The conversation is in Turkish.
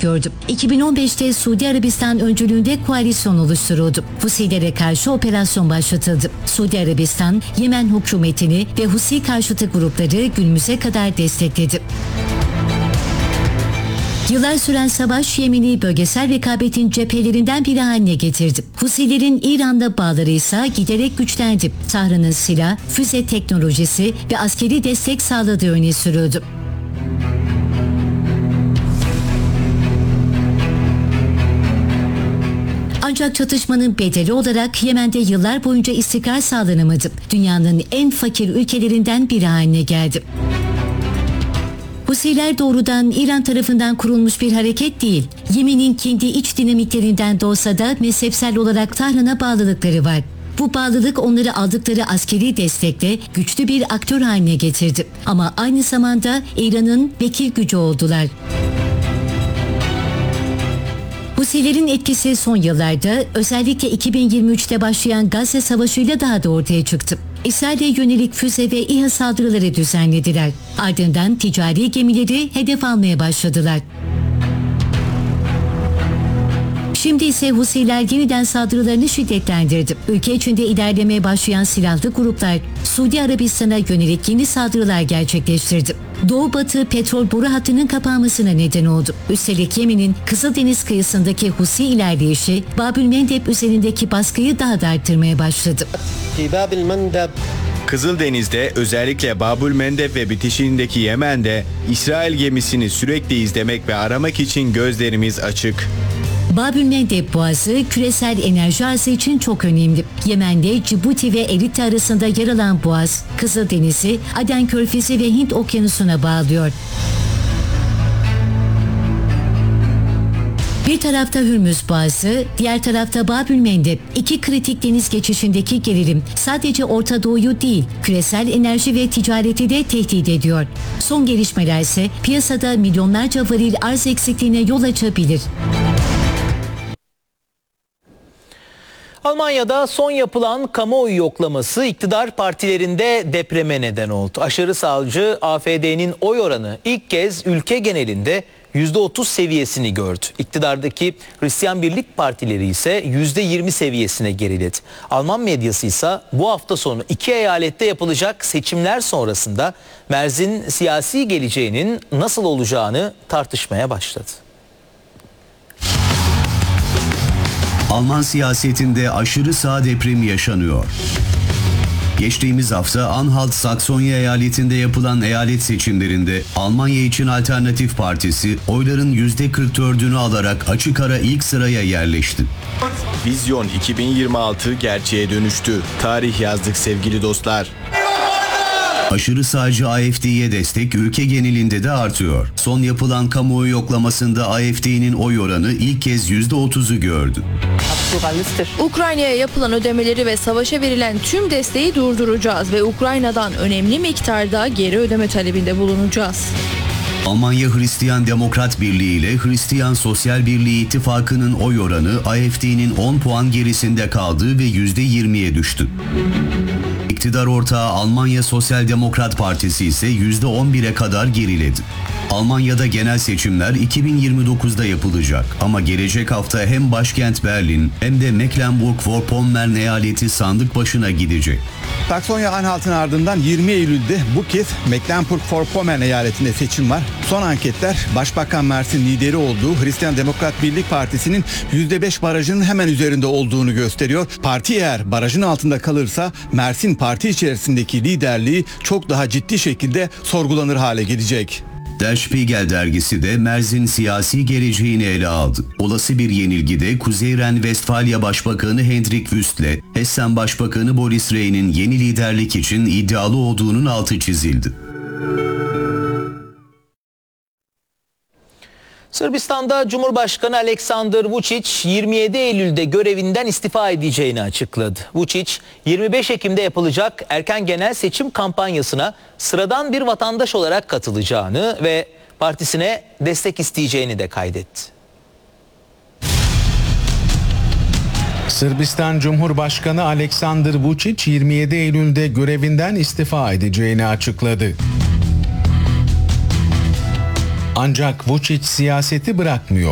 gördü. 2015'te Suudi Arabistan öncülüğünde koalisyon oluşturuldu. Husilere karşı operasyon başlatıldı. Suudi Arabistan, Yemen hükümetini ve Husi karşıtı grupları günümüze kadar destekledi. Yıllar süren savaş Yemen'i bölgesel rekabetin cephelerinden biri haline getirdi. Husilerin İran'la bağları ise giderek güçlendi. Tahran'ın silah, füze teknolojisi ve askeri destek sağladığı öne sürüldü. Ancak çatışmanın bedeli olarak Yemen'de yıllar boyunca istikrar sağlanamadı. Dünyanın en fakir ülkelerinden biri haline geldi. Husiler doğrudan İran tarafından kurulmuş bir hareket değil. Yemen'in kendi iç dinamiklerinden de olsa da mezhepsel olarak Tahran'a bağlılıkları var. Bu bağlılık onları aldıkları askeri destekle güçlü bir aktör haline getirdi. Ama aynı zamanda İran'ın vekil gücü oldular. Husilerin etkisi son yıllarda özellikle 2023'te başlayan Gazze Savaşı'yla daha da ortaya çıktı. İsrail'e yönelik füze ve İHA saldırıları düzenlediler. Ardından ticari gemileri hedef almaya başladılar. Şimdi ise Husiler yeniden saldırılarını şiddetlendirdi. Ülke içinde ilerlemeye başlayan silahlı gruplar Suudi Arabistan'a yönelik yeni saldırılar gerçekleştirdi. Doğu-Batı petrol boru hattının kapanmasına neden oldu. Üstelik Yemen'in Kızıldeniz kıyısındaki Husi ilerleyişi Babülmendeb üzerindeki baskıyı daha da arttırmaya başladı. Kızıldeniz'de özellikle Babülmendeb ve bitişiğindeki Yemen'de İsrail gemisini sürekli izlemek ve aramak için gözlerimiz açık. Babülmendeb Boğazı küresel enerji arzı için çok önemli. Yemen'de Cibuti ve Eritre arasında yer alan boğaz, Kızıldeniz'i, Aden Körfezi ve Hint Okyanusu'na bağlıyor. Bir tarafta Hürmüz Boğazı, diğer tarafta Babülmendeb. İki kritik deniz geçişindeki gerilim sadece Orta Doğu'yu değil, küresel enerji ve ticareti de tehdit ediyor. Son gelişmeler ise piyasada milyonlarca varil arz eksikliğine yol açabilir. Almanya'da son yapılan kamuoyu yoklaması iktidar partilerinde depreme neden oldu. Aşırı sağcı AfD'nin oy oranı ilk kez ülke genelinde %30 seviyesini gördü. İktidardaki Hristiyan Birlik Partileri ise %20 seviyesine geriledi. Alman medyası ise bu hafta sonu iki eyalette yapılacak seçimler sonrasında Merz'in siyasi geleceğinin nasıl olacağını tartışmaya başladı. Alman siyasetinde aşırı sağ depremi yaşanıyor. Geçtiğimiz hafta Anhalt-Saksonya eyaletinde yapılan eyalet seçimlerinde Almanya için Alternatif Partisi oyların %44'ünü alarak açık ara ilk sıraya yerleşti. Vizyon 2026 gerçeğe dönüştü. Tarih yazdık sevgili dostlar. Aşırı sağcı AfD'ye destek ülke genelinde de artıyor. Son yapılan kamuoyu yoklamasında AfD'nin oy oranı ilk kez %30'u gördü. Ukrayna'ya yapılan ödemeleri ve savaşa verilen tüm desteği durduracağız ve Ukrayna'dan önemli miktarda geri ödeme talebinde bulunacağız. Almanya Hristiyan Demokrat Birliği ile Hristiyan Sosyal Birliği ittifakının oy oranı AfD'nin 10 puan gerisinde kaldığı ve %20'ye düştü. İktidar ortağı Almanya Sosyal Demokrat Partisi ise %11'e kadar geriledi. Almanya'da genel seçimler 2029'da yapılacak ama gelecek hafta hem başkent Berlin hem de Mecklenburg-Vorpommern eyaleti sandık başına gidecek. Saksonya-Anhalt'ın ardından 20 Eylül'de bu kez Mecklenburg-Vorpommern eyaletinde seçim var. Son anketler Başbakan Merz'in lideri olduğu Hristiyan Demokrat Birlik Partisi'nin %5 barajının hemen üzerinde olduğunu gösteriyor. Parti eğer barajın altında kalırsa Merz'in parti içerisindeki liderliği çok daha ciddi şekilde sorgulanır hale gelecek. Der Spiegel dergisi de Merz'in siyasi geleceğini ele aldı. Olası bir yenilgide Kuzey Ren-Vestfalya Başbakanı Hendrik Wüstle, Hessen Başbakanı Boris Rheyn'in yeni liderlik için iddialı olduğunun altı çizildi. Sırbistan'da Cumhurbaşkanı Aleksandar Vučić 27 Eylül'de görevinden istifa edeceğini açıkladı. Vučić 25 Ekim'de yapılacak erken genel seçim kampanyasına sıradan bir vatandaş olarak katılacağını ve partisine destek isteyeceğini de kaydetti. Sırbistan Cumhurbaşkanı Aleksandar Vučić 27 Eylül'de görevinden istifa edeceğini açıkladı. Ancak Vučić siyaseti bırakmıyor.